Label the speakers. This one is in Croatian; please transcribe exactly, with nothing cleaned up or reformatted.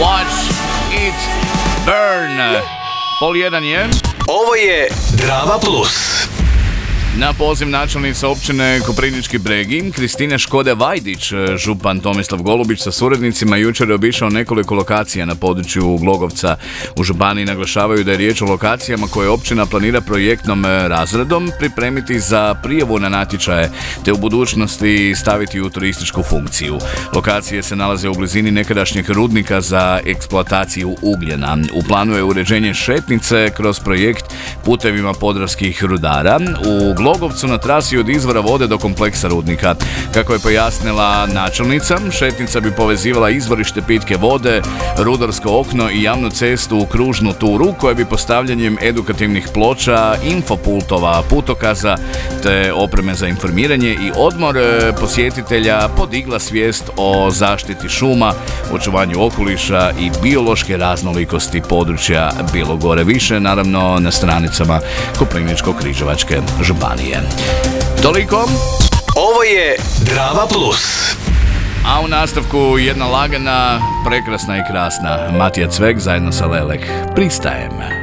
Speaker 1: Watch It Burn. Pol jedan je.
Speaker 2: Ovo je Drava Plus.
Speaker 1: Na poziv načelnice općine Koprivnički Bregi, Kristine Škode-Vajdić, župan Tomislav Golubić sa suradnicima jučer je obišao nekoliko lokacija na području Glogovca. U županiji naglašavaju da je riječ o lokacijama koje općina planira projektnom razredom pripremiti za prijavu na natječaje, te u budućnosti staviti u turističku funkciju. Lokacije se nalaze u blizini nekadašnjeg rudnika za eksploataciju ugljena. U planu je uređenje šetnice kroz projekt putevima podravskih rudara u Glogovcu na trasi od izvora vode do kompleksa rudnika. Kako je pojasnila načelnica, šetnica bi povezivala izvorište pitke vode, rudarsko okno i javnu cestu u kružnu turu koja bi postavljanjem edukativnih ploča, infopultova, putokaza te opreme za informiranje i odmor posjetitelja podigla svijest o zaštiti šuma, očuvanju okoliša i biološke raznolikosti područja Bilogore. Više naravno na stranicama Koprivničko-križevačke županije. Toliko.
Speaker 2: Ovo je Drava Plus.
Speaker 1: A u nastavku jedna lagana, prekrasna i krasna Matija Cvek zajedno sa Lelek. Pristajem.